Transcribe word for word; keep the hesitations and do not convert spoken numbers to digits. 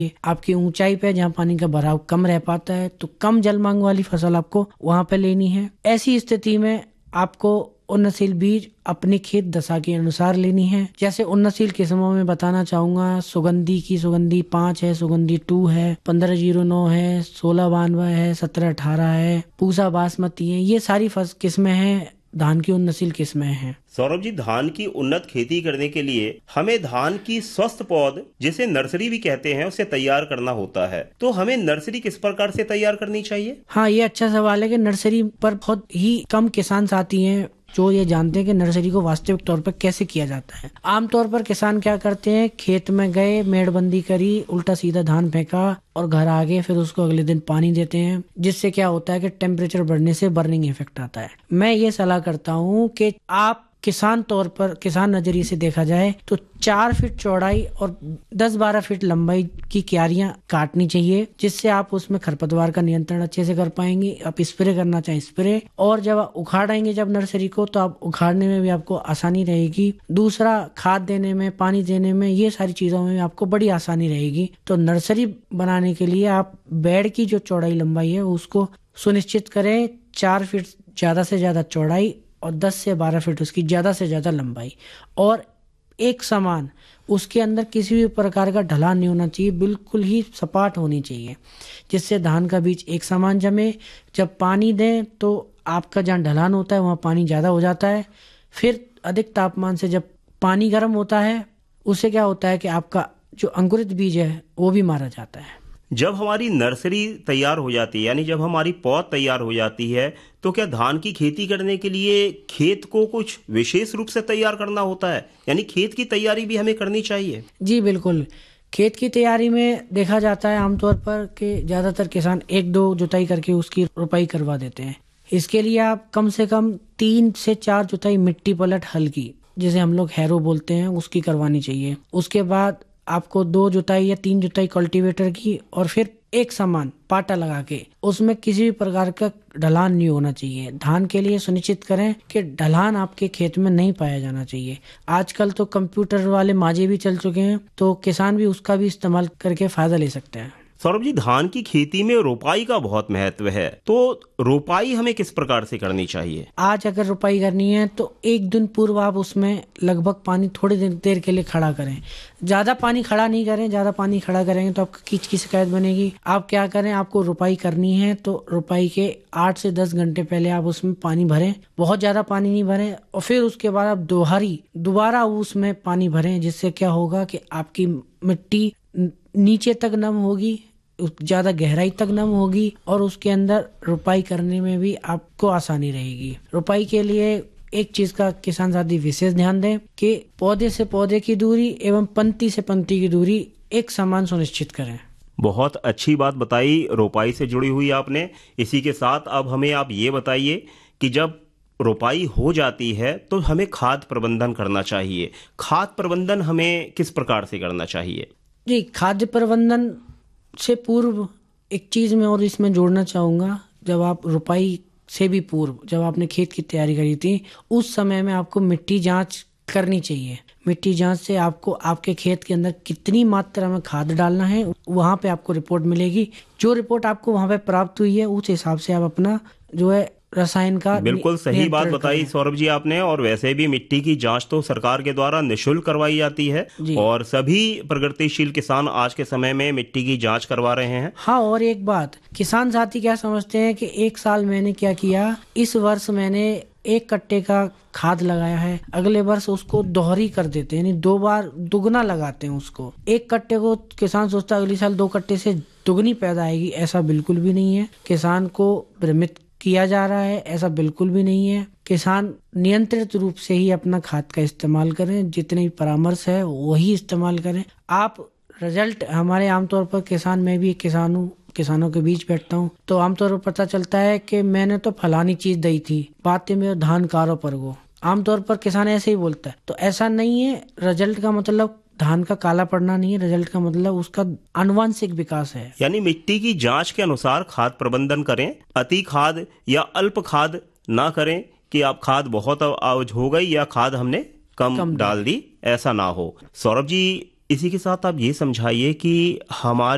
आपकी ऊंचाई पे जहाँ पानी का भराव कम रह पाता है तो कम जल मांग वाली फसल आपको वहां पे लेनी है। ऐसी स्थिति में आपको उन्नतशील बीज अपनी खेत दशा के अनुसार लेनी है। जैसे उन्नतशील किस्मों में बताना चाहूंगा, सुगंधी की सुगंधी पाँच है, सुगंधी टू है, पंद्रह जीरो नौ है, सोलह बानवे है, सत्रह अठारह है, पूसा बासमती है। ये सारी फसल किस्में हैं, धान की उन्नतशील किस्में हैं। सौरभ जी, धान की उन्नत खेती करने के लिए हमें धान की स्वस्थ पौध, जिसे नर्सरी भी कहते हैं, उसे तैयार करना होता है। तो हमें नर्सरी किस प्रकार से तैयार करनी चाहिए? हाँ, ये अच्छा सवाल है कि नर्सरी पर बहुत ही कम किसान साथी हैं जो ये जानते हैं कि नर्सरी को वास्तविक तौर पर कैसे किया जाता है। आमतौर पर किसान क्या करते हैं, खेत में गए, मेड़बंदी करी, उल्टा सीधा धान फेंका और घर आ गए, फिर उसको अगले दिन पानी देते हैं, जिससे क्या होता है कि टेम्परेचर बढ़ने से बर्निंग इफेक्ट आता है। मैं ये सलाह करता हूँ कि आप किसान तौर पर, किसान नजरिए से देखा जाए तो चार फीट चौड़ाई और दस बारह फीट लंबाई की क्यारियां काटनी चाहिए, जिससे आप उसमें खरपतवार का नियंत्रण अच्छे से कर पाएंगे। आप स्प्रे करना चाहें स्प्रे, और जब आप उखाड़ेंगे जब नर्सरी को, तो आप उखाड़ने में भी आपको आसानी रहेगी। दूसरा, खाद देने में, पानी देने में, ये सारी चीजों में आपको बड़ी आसानी रहेगी। तो नर्सरी बनाने के लिए आप बेड की जो चौड़ाई लंबाई है उसको सुनिश्चित करें चार फीट ज्यादा से ज्यादा चौड़ाई और दस से बारह फीट उसकी ज्यादा से ज्यादा लंबाई, और एक समान, उसके अंदर किसी भी प्रकार का ढलान नहीं होना चाहिए, बिल्कुल ही सपाट होनी चाहिए, जिससे धान का बीज एक समान जमे। जब पानी दें तो आपका जहाँ ढलान होता है वहाँ पानी ज्यादा हो जाता है। फिर अधिक तापमान से जब पानी गर्म होता है, उससे क्या होता है कि आपका जो अंकुरित बीज है वो भी मारा जाता है। जब हमारी नर्सरी तैयार हो जाती है, यानी जब हमारी पौध तैयार हो जाती है, तो क्या धान की खेती करने के लिए खेत को कुछ विशेष रूप से तैयार करना होता है? यानी खेत की तैयारी भी हमें करनी चाहिए? जी बिल्कुल। खेत की तैयारी में देखा जाता है आमतौर पर कि ज्यादातर किसान एक दो जुताई करके उसकी रोपाई करवा देते हैं। इसके लिए आप कम से कम तीन से चार जुताई मिट्टी पलट हल की, जिसे हम लोग हैरो बोलते हैं, उसकी करवानी चाहिए। उसके बाद आपको दो जुताई या तीन जुताई कल्टीवेटर की, और फिर एक समान पाटा लगा के उसमें किसी भी प्रकार का ढलान नहीं होना चाहिए। धान के लिए सुनिश्चित करें कि ढलान आपके खेत में नहीं पाया जाना चाहिए। आजकल तो कंप्यूटर वाले माजे भी चल चुके हैं, तो किसान भी उसका भी इस्तेमाल करके फायदा ले सकते हैं। सौरभ जी, धान की खेती में रोपाई का बहुत महत्व है, तो रोपाई हमें किस प्रकार से करनी चाहिए? आज अगर रोपाई करनी है तो एक दिन पूर्व आप उसमें लगभग पानी थोड़ी देर, देर के लिए खड़ा करें। ज्यादा पानी खड़ा नहीं करें, ज्यादा पानी खड़ा करेंगे तो आपको कीच की शिकायत बनेगी। आप क्या करें, आपको रोपाई करनी है तो रोपाई के आठ से दस घंटे पहले आप उसमें पानी भरें, बहुत ज्यादा पानी नहीं भरें, और फिर उसके बाद आप दोहरी दोबारा उसमें पानी भरें, जिससे क्या होगा कि आपकी मिट्टी नीचे तक नम होगी, ज्यादा गहराई तक नम होगी, और उसके अंदर रोपाई करने में भी आपको आसानी रहेगी। रोपाई के लिए एक चीज का किसान साथी विशेष ध्यान दें कि पौधे से पौधे की दूरी एवं पंक्ति से पंक्ति की दूरी एक समान सुनिश्चित करें। बहुत अच्छी बात बताई रोपाई से जुड़ी हुई आपने। इसी के साथ अब हमें आप ये बताइए कि जब रोपाई हो जाती है तो हमें खाद प्रबंधन करना चाहिए। खाद प्रबंधन हमें किस प्रकार से करना चाहिए? जी, खाद्य प्रबंधन से पूर्व एक चीज मैं और इसमें जोड़ना चाहूंगा। जब आप रोपाई से भी पूर्व, जब आपने खेत की तैयारी करी थी, उस समय में आपको मिट्टी जांच करनी चाहिए। मिट्टी जांच से आपको आपके खेत के अंदर कितनी मात्रा में खाद डालना है वहां पे आपको रिपोर्ट मिलेगी। जो रिपोर्ट आपको वहां पे प्राप्त हुई है उस हिसाब से आप अपना जो है रसायन का बिल्कुल सही बात बताई सौरभ जी आपने। और वैसे भी मिट्टी की जांच तो सरकार के द्वारा निःशुल्क करवाई जाती है, और सभी प्रगतिशील किसान आज के समय में मिट्टी की जांच करवा रहे हैं। हाँ, और एक बात, किसान साथी क्या समझते हैं कि एक साल मैंने क्या किया, इस वर्ष मैंने एक कट्टे का खाद लगाया है, अगले वर्ष उसको दोहरी कर देते हैं, यानी दो बार दुगना लगाते हैं उसको। एक कट्टे को किसान सोचता है अगले साल दो कट्टे से दुगनी पैदा आएगी, ऐसा बिल्कुल भी नहीं है। किसान को भ्रमित किया जा रहा है, ऐसा बिल्कुल भी नहीं है। किसान नियंत्रित रूप से ही अपना खाद का इस्तेमाल करें, जितने परामर्श है वही इस्तेमाल करें। आप रिजल्ट, हमारे आमतौर पर किसान, मैं भी एक किसान हूँ, किसानों के बीच बैठता हूँ, तो आमतौर पर पता चलता है कि मैंने तो फलानी चीज दी थी, बातें में धान कारो पर गो। आमतौर पर किसान ऐसे ही बोलता है, तो ऐसा नहीं है। रिजल्ट का मतलब धान का काला पड़ना नहीं है, रिजल्ट का मतलब उसका आनुवांशिक विकास है। यानी मिट्टी की जांच के अनुसार खाद प्रबंधन करें, अति खाद या अल्प खाद ना करें कि आप खाद बहुत आज हो गई या खाद हमने कम, कम डाल दी, ऐसा ना हो। सौरभ जी, इसी के साथ आप ये समझाइए कि हमारे